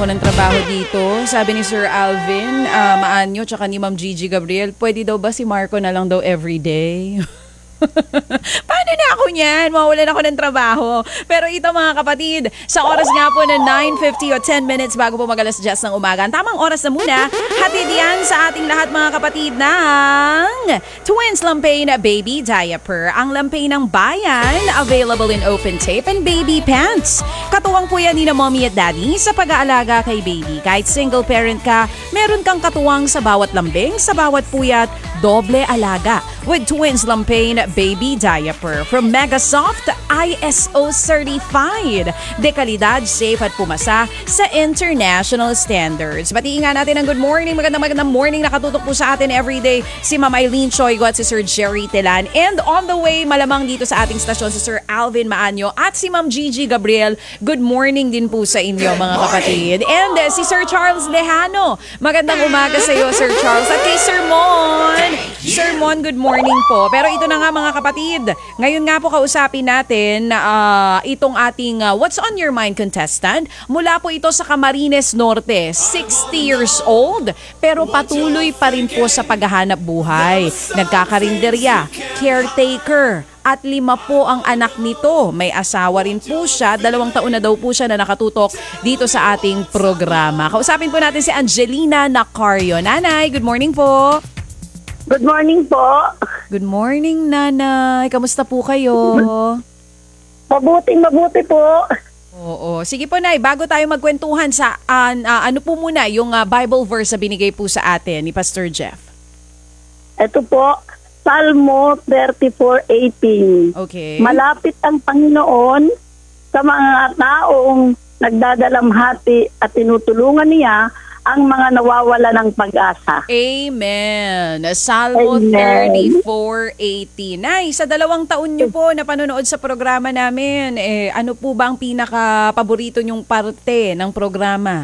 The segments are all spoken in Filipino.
ako ng trabaho dito. Sabi ni Sir Alvin, Maanyo, tsaka ni Ma'am Gigi Gabriel, pwede daw ba si Marco na lang daw everyday? Paano na ako niyan? Mawalan ako ng trabaho. Pero ito mga kapatid, sa oras nga po na 9:50 o 10 minutes bago po mag-alas 10 ng umaga, ang tamang oras na muna, hatid yan sa ating lahat mga kapatid ng Twins Lampain Baby Diaper. Ang Lampain ng bayan, available in open tape and baby pants. Katuwang po yan ni na mommy at daddy sa pag-aalaga kay baby. Kahit single parent ka, meron kang katuwang sa bawat lambing, sa bawat puyat, doble alaga. With Twins Lampain Baby Diaper from Mega Soft, ISO certified. De kalidad, safe at pumasa sa international standards. Batiin nga natin ang good morning, magandang morning, nakatutok po sa atin everyday si Ma'am Eileen Choygo at si Sir Jerry Telan. And on the way, malamang dito sa ating stasyon si Sir Alvin Maanyo at si Ma'am Gigi Gabriel. Good morning din po sa inyo mga kapatid. And si Sir Charles Lejano, magandang umaga sa iyo Sir Charles. At kay Sir Mon. Sir Mon, good morning po. Pero ito na nga mga kapatid, ngayon nga po kausapin natin itong ating What's on Your Mind contestant. Mula po ito sa Camarines Norte, 60 years old, pero patuloy pa rin po sa paghahanap buhay. Nagkakarinderya, caretaker, at 5 po ang anak nito. May asawa rin po siya. 2 taon na daw po siya na nakatutok dito sa ating programa. Kausapin po natin si Angelina Nacario. Nanay, good morning po. Good morning po. Good morning, Nanay. Kamusta po kayo? Mabuti po. Oo. Sige po, Nay. Bago tayo magkwentuhan sa ano po muna yung Bible verse na binigay po sa atin ni Pastor Jeff. Ito po, Salmo 34:18. Okay. Malapit ang Panginoon sa mga taong nagdadalamhati at tinutulungan niya ang mga nawawala ng pag-asa. Amen. Salmo 34:18. Nay, sa 2 taon niyo po na panonood sa programa namin, ano po ba ang pinaka-paborito niyong parte ng programa?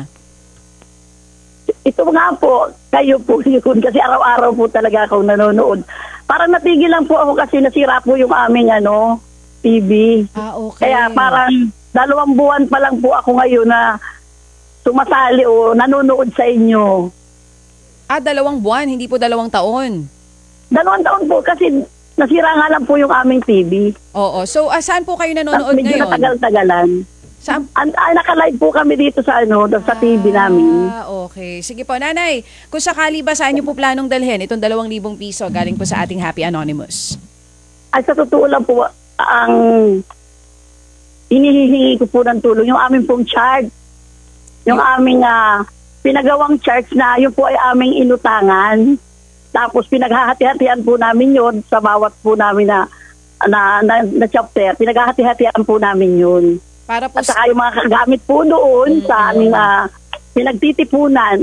Ito nga po, kayo po yun, kasi araw-araw po talaga akong nanonood. Parang natigil lang po ako kasi nasira po yung aming TV. Okay. Kaya parang 2 buwan pa lang po ako ngayon na sumasali o nanonood sa inyo. 2 buwan, hindi po 2 taon. 2 taon po kasi nasira nga lang po yung aming TV. Oo. So, saan po kayo nanonood medyo ngayon? Medyo natagal-tagalan. Saan? Naka-live po kami dito sa sa TV namin. Okay. Sige po, Nanay. Kung sakali ba saan niyo po planong dalhin itong 2,000 piso galing po sa ating Happy Anonymous? Ay, sa totoo lang po, ang inihihingi ko po ng tulong, yung aming pong charge. Yung aming pinagawang church na yun po ay aming inutangan. Tapos pinaghahati-hatian po namin yun sa bawat po namin na chapter. Pinaghahati-hatian po namin yun. Para po at saka yung mga kagamit po doon sa aming pinagtitipunan.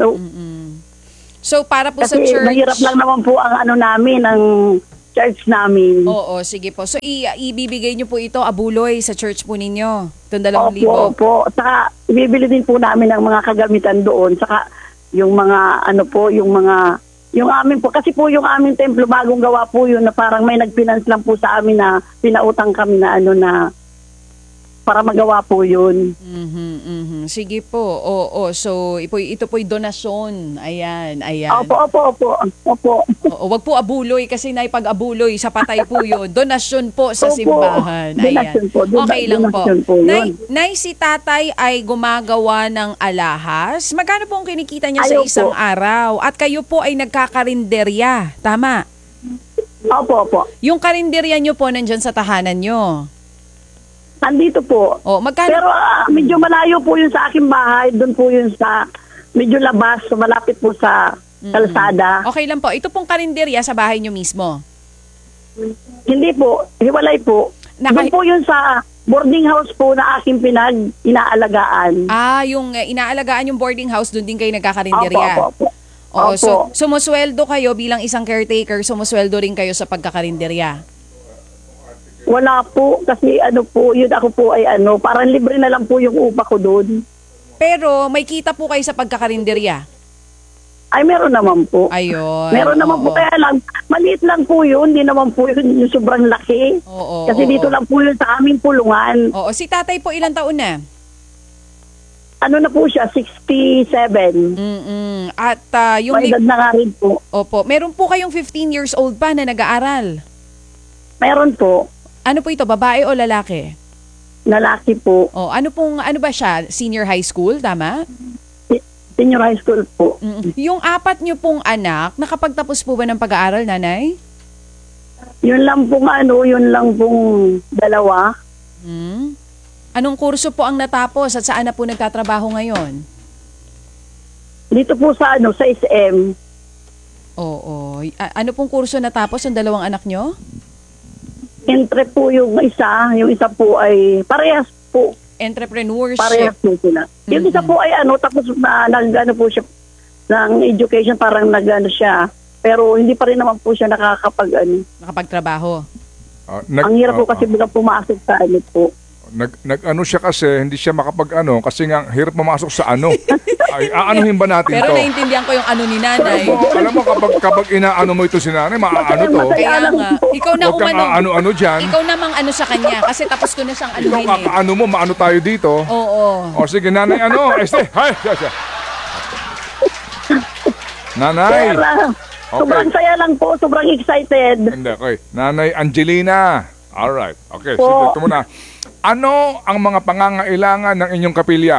So para po kasi sa church. Mahirap lang naman po ang namin, ang church namin. Oo, sige po. So ibibigay niyo po ito abuloy sa church po ninyo. Itong 2,000. Opo. Saka ibibili din po namin ng mga kagamitan doon. Saka yung mga yung amin po, kasi po yung aming templo bagong gawa po yun na parang may nagfinance lang po sa amin na pinautang kami na na para magawa po yun. Sige po. Oo. So, ito po'y donasyon. Ayan. Opo. Oo, wag po abuloy kasi naipag-abuloy sa patay po yun. Donasyon po sa simbahan. Ayan. Donasyon po. Okay lang po. Po Nay, si tatay ay gumagawa ng alahas. Magkano po ang kinikita niya sa isang araw? At kayo po ay nagkakarinderya. Tama? Opo. Yung karinderya niyo po nandyan sa tahanan niyo. Andito po. Magkano? Pero medyo malayo po yun sa aking bahay. Doon po yun sa medyo labas. Malapit po sa kalsada. Okay lang po. Ito pong karinderya sa bahay nyo mismo? Hindi po. Hiwalay po. Doon po yun sa boarding house po na aking inaalagaan. Yung inaalagaan yung boarding house, doon din kayo nagkakarinderya? Opo. So sumusweldo kayo bilang isang caretaker, sumusweldo rin kayo sa pagkakarinderya? Wala po, kasi yun ako po ay parang libre na lang po yung upa ko doon. Pero may kita po kayo sa pagkakarinderya? Ay, meron naman po. Ayun. Meron naman po, kaya lang, maliit lang po yun, hindi naman po yun yung sobrang laki. Kasi dito lang po yun sa aming pulungan. Si tatay po ilang taon na? ano na po siya, 67. At yung... May edad na nga rin po. Opo. Meron po kayong 15 years old pa na nag-aaral. Meron po. Ano po ito, babae o lalaki? Lalaki po. Ano ba siya? Senior high school, tama? Senior high school po. Yung 4 niyo pong anak, nakapagtapos po ba ng pag-aaral, nanay? Yun lang pong yun lang pong 2. Anong kurso po ang natapos at saan na po nagtatrabaho ngayon? Dito po sa sa SM. Oo. Ano pong kurso natapos ang 2 anak nyo? Entre po yung isa po ay parehas po. Entrepreneurship. Parehas po sila. Yung isa po ay tapos na po siya ng education, parang siya. Pero hindi pa rin naman po siya nakapagtrabaho. Ang hirap po kasi bilang pumasok sa po. Nag-ano siya kasi, hindi siya kasi nga hirap mamasok sa Ay, aanuhin ba natin Pero to? naintindihan ko yung ni nanay. Alam mo, kapag inaano mo ito si nanay, maaano to. Kaya nga, ikaw na Huwag kang aano-ano dyan. Ikaw namang sa kanya kasi tapos ko na siyang Ikaw kakaano mo, maano tayo dito. Oo. O sige, nanay, Hi! Nanay! Sobrang saya lang po, sobrang excited. Hindi, okay. Nanay Angelina. Alright. Okay, Po. sige, ito muna. Ano ang mga pangangailangan ng inyong kapilya?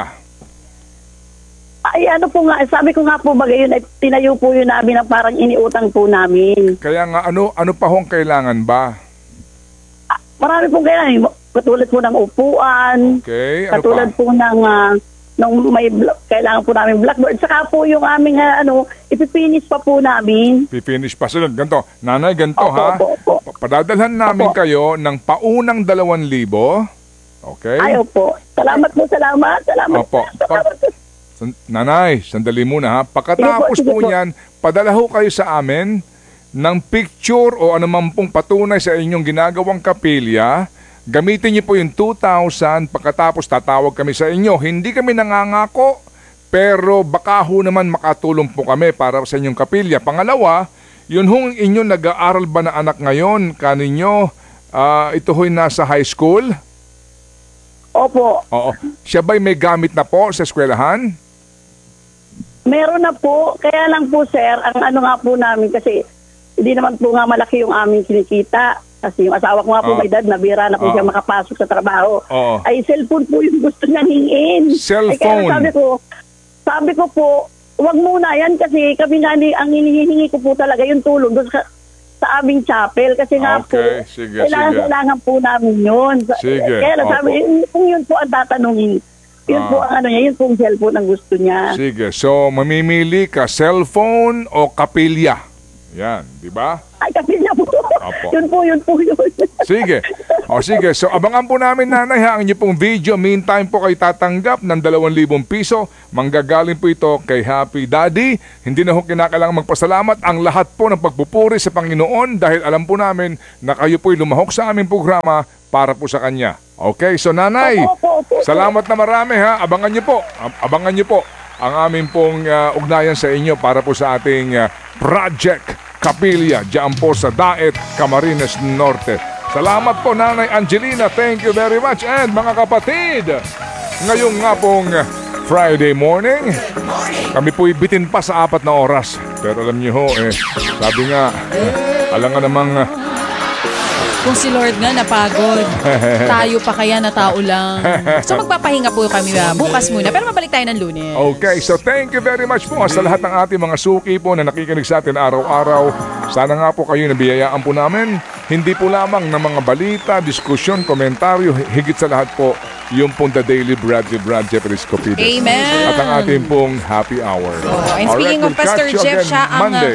Ay, po nga, sabi ko nga po bagay yun, ay tinayo po yun namin na parang iniutang po namin. Kaya nga, ano pa hong kailangan ba? Marami pong kailangan, katulad po ng upuan, Okay, ano katulad pa? po ng kailangan po namin blackboard, saka po yung aming ipipinish pa po namin. Pipinish pa. Sunod, ganito. Nanay, ganito Opo, ha. opo. Padadalhan namin Opo. kayo ng paunang 2,000. Okay? Ay, opo. Salamat po, salamat. Opo. Nanay, sandali muna ha. Pagkatapos Sige po, po sige po. niyan, padala ho kayo sa amin ng picture o anuman pong patunay sa inyong ginagawang kapilya. Gamitin niyo po yung 2,000. Pagkatapos tatawag kami sa inyo. Hindi kami nangangako, pero baka ho naman makatulong po kami para sa inyong kapilya. Pangalawa, yun hong inyong nag-aaral ba na anak ngayon kaninyo, ito ho'y nasa high school? Opo. Oo. Siya ba'y may gamit na po sa eskwelahan? Meron na po. Kaya lang po, sir, ang nga po namin kasi hindi naman po nga malaki yung aming kinikita. Kasi yung asawa ko nga po may edad, nabira na po siya makapasok sa trabaho. Ay, cellphone po yung gusto niya hingin. Cellphone? Ay, kaya sabi ko po, wag muna yan kasi kami nga ang hinihingi ko po talaga yung tulong doon sa aming chapel. Kasi nga po, sige. kailangan po namin yun. Sige, Kaya lang sabi, kung yun po ang tatanungin, yun po ang yun po ang cellphone ang gusto niya. Sige, so mamimili ka, cellphone o kapilya? Yan, di ba? Ay, kapilya po. Opo. Yun po. Sige. Sige. So, abangan po namin, nanay, ha, ang inyo pong video. Meantime po kayo tatanggap ng 2,000 piso. Manggagaling po ito kay Happy Daddy. Hindi na ho kinakailangan magpasalamat ang lahat po ng pagpupuri sa Panginoon dahil alam po namin na kayo po'y lumahok sa aming programa para po sa Kanya. Okay? So, nanay, Opo. salamat na marami, ha. Abangan niyo po. Abangan niyo po ang aming pong ugnayan sa inyo para po sa ating Project Kapilya, diyan po sa Daet, Camarines Norte. Salamat po, Nanay Angelina. Thank you very much. And mga kapatid, ngayong nga pong Friday morning, kami po'y bitin pa sa 4 na oras. Pero alam niyo ho, sabi nga, alam nga namang Kung si Lord nga napagod, tayo pa kaya na tao lang. So magpapahinga po kami bukas muna. Pero mabalik tayo ng Lunes. Okay, so thank you very much po sa lahat ng ating mga suki po na nakikinig sa atin araw-araw. Sana nga po kayo nabiyayaan po namin. Hindi po lamang ng mga balita, diskusyon, komentaryo, higit sa lahat po yung pong The Daily Brad ni Brad Jeffrey Scopides. Amen. At ang ating pong happy hour. And speaking of Pastor Jeff, siya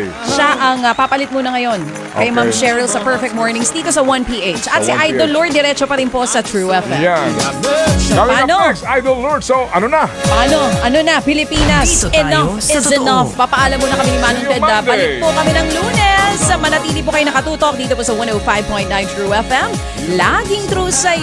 ang papalit muna ngayon kay Okay. Ma'am Cheryl sa Perfect Mornings dito sa 1PH. At si 1PH. Idol Lord, diretso pa rin po sa True FM. Yan. Coming Paano? up next, Idol Lord. So, ano na? Ano na, Pilipinas, Dito tayo enough sa is totoo. enough. Papaalam muna kami ni Manong See you Ted. Monday. Balik po kami ng Lunes. Manatili po kayo nakatutok dito po sa 105.9 True FM. Laging true sa